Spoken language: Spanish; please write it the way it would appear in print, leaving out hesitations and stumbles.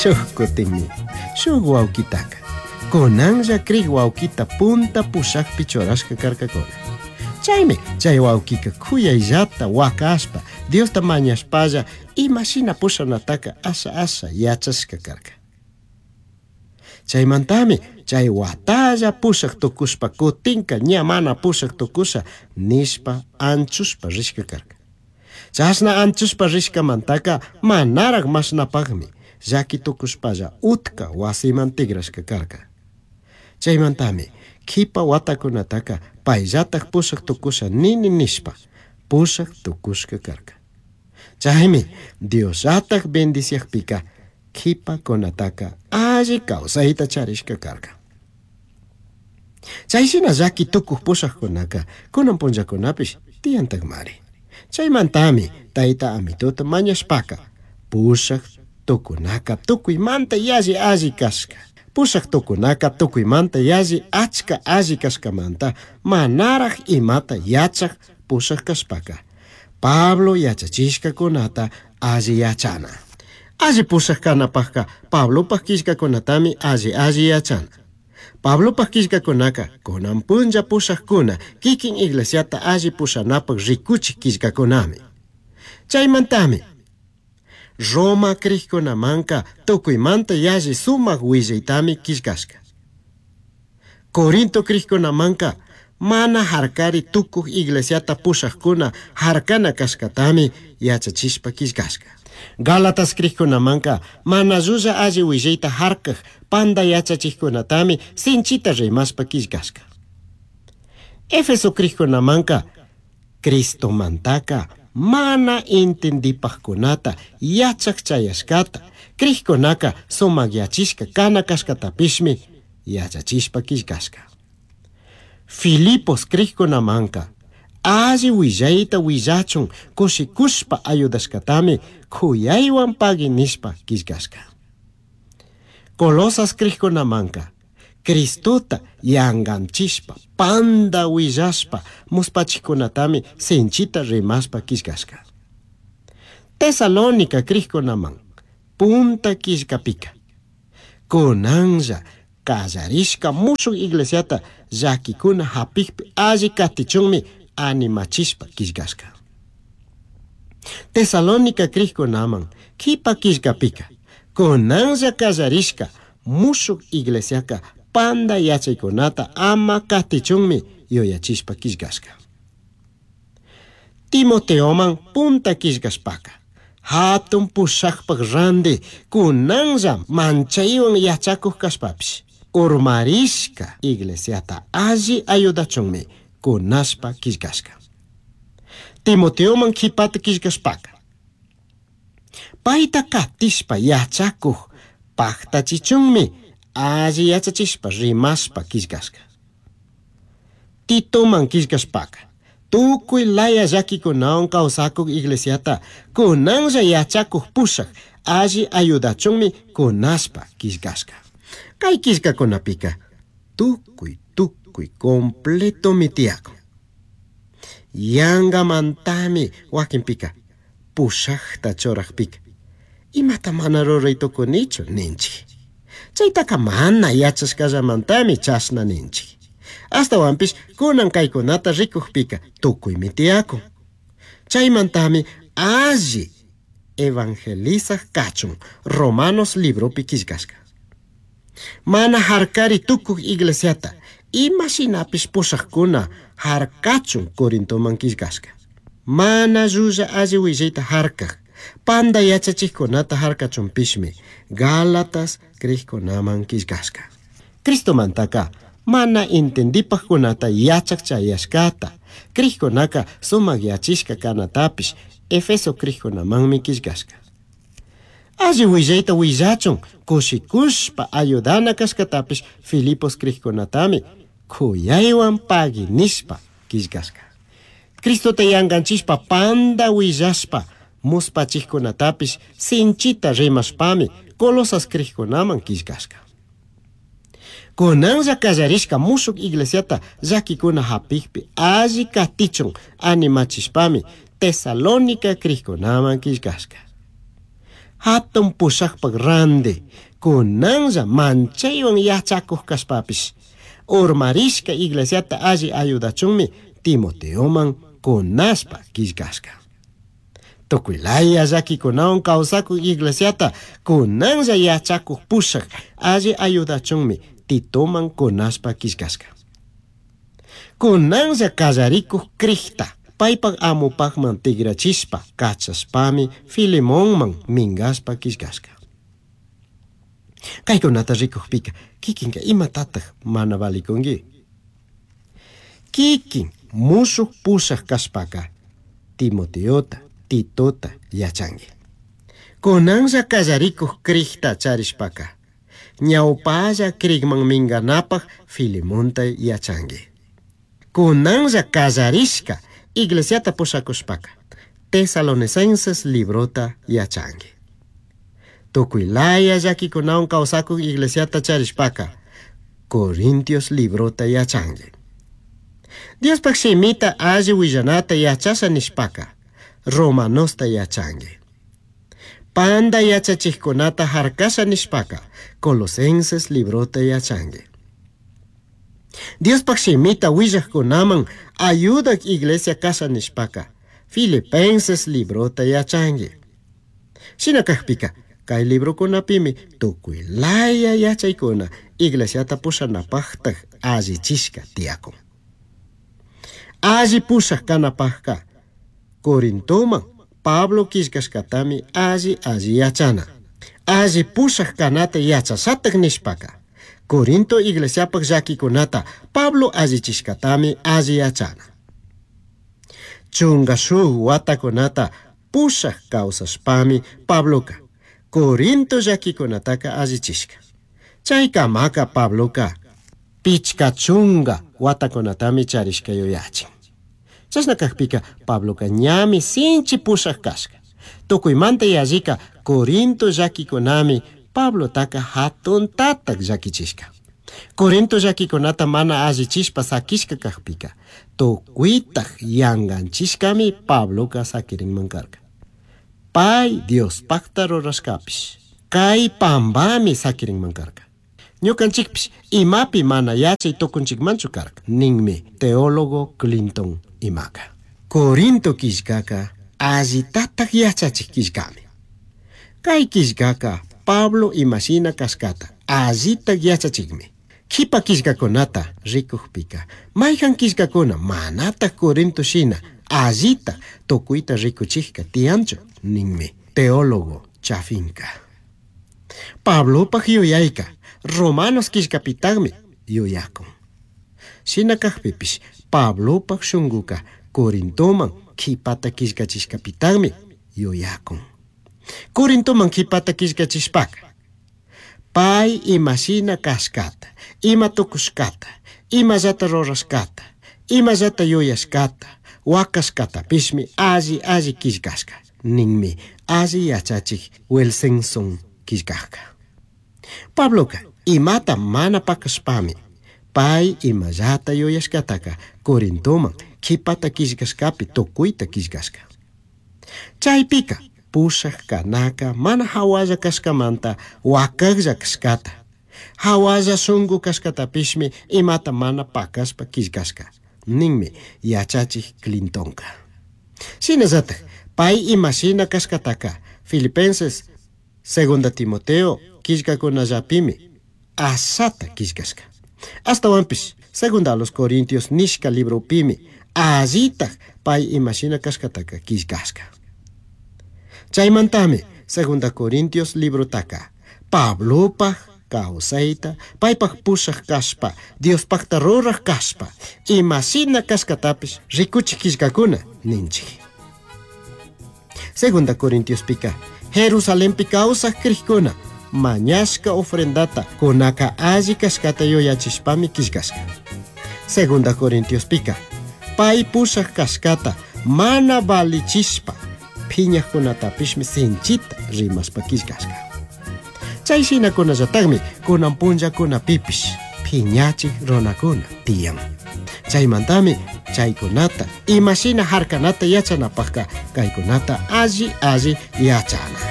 Shukutimi, shuk wawkitaka. Kunanja krik wawkita punta pushakpi chorashka karkakuna. Chaymi, chay wawkika kuyayllata wakashpa, Diosta mañashpalla, imashina pushanataka asa yachashka karka. Chaymantami, chay watalla pushak tukushpa kutinka ñamana pushak tukusha nishpa anchushpa rishka karka. Chashna anchushpa rishka mantaka manarak mashnapakmi llaki tukushpalla utka wasiman tigrashka karka. Chaymantami kipa watakunataka payllatak pushak tukusha nini nishpa pushak tukushka karka. Chaymi Diosatak bendiciakpika kipa kunataka alli kawsayta charishka karka. Chayshina llaki tukuq pushakkunaka kunan punllakunapish tiyantak mari. Chaymantami tayta amituta mañashpaka pushak tukunaka tukuymanta yalli alli kashka. Pushak tukunaka tukuymanta yalli achka alli kashkamanta manaraq imata yachaq pushak kashpaka Pablo yachachishka kunata alli yachana. Alli pushak kanapaqqa Pablopaq kishkakunatami alli yachana. Pablopaq kishkakunaka kunan punlla pushaqkuna kikin iglesiata alli pushanapaq rikuchik kishkakunami. Chaymantami Roma kriqkunamanka tukuymanta yalli sumaq willaytami kishkashka. Corinto kriqkunamanka mana harkari tukuq iglesiata pushaqkuna harkana kashkatami yachachishpa kishkashka. Galatas kriqkunamanka mana llulla alli willayta harkaq panda yachachikkunatami sinchita rimashpa kishkashka. Efeso kriqkunamanka Cristomantaka mana intendipaqkunata yachaq chayashkata kriqkunaka sumaq yachishka kana kashkatapishmi yachachishpa kishkashka. Filipos kriqkunamanka alli willayta willachun kushikushpa ayudashkatami kuyaywan pagi nishpa kishkashka. Colosas kriqkunamanka Cristota yanganchishpa panda willashpa muspachikunatami sinchita rimashpa kishkashka. Tesalónica kriqkunaman punta kishkapika kunanja kallarishka mushuk iglesiata llakikuna hapikpi alli katichunmi animachishpa kishkashka. Tesalónica kriqkunaman kipa kishkapika kunanja kallarishka mushuk iglesiaka panda yachaykunata ama katichunmi yoyachishpa kishkashka. Timoteoman punta kishkashpaka hatun pushakpak randi kunanja manchaywan yachakuq kashpapish urmarishka iglesiata alli ayudachunmi kunashpa kishkashka. Timoteoman kipata kishkashpaka payta katishpa yachakuq paktachichunmi alli yachachishpa rimashpa kishkashka. Titoman kishkashpaka tukuy laya llakikunawan kawsakuq iglesiata kunanja yachakuq pushak alli ayudachunmi kunashpa kishkashka. Kay kishkakunapika tukuy completo mitiakun. Yangamantami wakinpika pushakta choraqpika imata mana ruraytukunichu ninchik. Chaytaka mana yachashkallamantami chashna ninchik. Astawanpish kunan kaykunata rikuqpika tukuy mitiakun. Chaymantami alli evangelizaq kachun Romanos libropi kishkashka. Mana harkari tukuq iglesiata imashinapish pushaqkuna harkachun Corintoman kishkashka. Mana llulla alli willayta harkaq panda yachachikkunata harkachunpishmi Galatas kriqkunaman kishkashka. Cristomantaka mana intendipaqkunata yachaq chayashkata kriqkunaka sumaq yachishka kanatapish Efeso kriqkunamanmi kishkashka. Alli willayta willachun kushikushpa ayudana kashkatapish Filipos kriqkunatami kuyaywan pagi nishpa kishkashka. Cristota yanganchishpa panda willashpa muspachikkunatapish sinchita rimashpami Colosas kriqkunaman kishkashka. Kunanja kallarishka mushuk iglesiata llakikuna hapikpi alli katichun animachishpami Tesalónica kriqkunaman kishkashka. hatun pusakpag rande kunanja manchaywan yachakuq kaspapis urmarishka iglesiata alli ayudachunmi Timoteoman kunaspa killkashka. Tukuylaya llakikunawan kawsakuq iglesiata kunanja yachakuq pushak alli ayudachunmi Titoman kunaspa killkashka. Kunanja kallarikuq Krista paypak amupakman tigrachispa kachaspami Filemonman mingaspa killkashka. Kaykunata rikuqpika kikinka imatataq mana valikunki. Kikin musuq pushaq kaspaka Timoteota, Titota yachanki. Kunanja kallarikuq Krista charishpaka ñawpalla krikman minganapaq Filemonta yachanki. Kunanja kallarishka iglesiata pushakushpaka Tesalonicenses librota yachanki. Tukuylaya llakikunawan kawsakuq iglesiata charishpaka Corintios librota yachanki. Diospak shimita alli willanata yachasha nishpaka Romanosta yachanki. Panda yachachiqkunata harkasha nishpaka Colosenses librota yachanki. Diospak shimita willaqkunaman ayudak iglesia kasha nishpaka Filipenses librota yachanki. Shinakaqpika kay librokunapimi tukuylaya yachaykuna iglesiata pushanapaqtaq allichishka tiyakun. Alli pushaq kanapaqqa Corintoman Pablo killkashkatami alli yachana. Alli pushaq kanata yachashataq nishpaka Corinto iglesiapaq llakikunata Pablo allichishkatami alli yachana. Chunga shuk watakunata pushaq kawsashpami Pabloka Corinto llakikunataka allichishka. Chaykamaka Pabloka pichka chunga watakunatami charishka yuyachin. Chashnakaqpika Pabloka ñami sinchi pushaq kashka. Tukuymanta yallika Corinto llakikunami Pablotaka hatuntatak llakichishka. Corinto llakikunata mana allichishpa sakishka kaqpika tukuytaq yanganchishkami Pabloka sakirinman karka. Pay Diospaqta rurashkapish kay pambami sakirinman karka. Ñukanchikpish imapi mana yachay tukunchikmanchu karka ninmi teólogo Clinton imaka. Corinto killkaka allitatak yachachik killkami. Kay killkaka Pablo imashina kashkata allitak yachachikmi. Kipa killkakunata rikuqpika mayhan killkakuna manatak Corinto shina allita tukuyta rikuchikka tiyanchu ninmi teólogo chafinka. Pablopak yuyayka Romanos killkapitaqmi yuyakun. Shinakaqpipish Pablopak shunguka Corintoman kipata killkachishkapitaqmi yuyakun. Corintoman kipata killkachishpaka pay imashina kashkata, ima tukushkata, ima llata rurashkata, ima llata yuyashkata, wakashkata pishmi alli killkashka ninmi alli yachachik Wilsenson killkashka. Pabloka imata mana pakashpami pay ima llata yuyashkataka Corintoman kipata killkashkapi tukuyta killkashka. Chaypika pushaq kanaka mana hawalla kashkamanta wakaqlla kashkata. Hawalla shungu kashkatapishmi imata mana pakashpa killkashka ninmi yachachik Clintonka. Shinallataq pay imashina kashkataka Filipenses 2 Timoteo killkakunallapimi asata killkashka. Astawanpish 2 a los Corintios nishka libropimi allitaq pay imashina kashkataka killkashka. Chaymantami 2 Corintios librotaka Pablopaq kawsayta paypaq pushaq kashpa Diospaqta ruraq kashpa imashina kashkatapish rikuchik killkakuna ninchik. 2 Corintiospika Jerusalempi kawsaq kriqkuna mañashka ofrendata kunaka alli kashkata yuyachishpami killkashka. 2 Corintiospika pay pushaq kashkata mana valichishpa phiñaqkunatapishmi sinchita rimashpa killkashka. Chayshinakunallataqmi kunan punllakunapipish phiñachik runakuna tiyan. Chaymantami chaykunata imashina harkanata yachanapaqqa kaykunata alli yachana.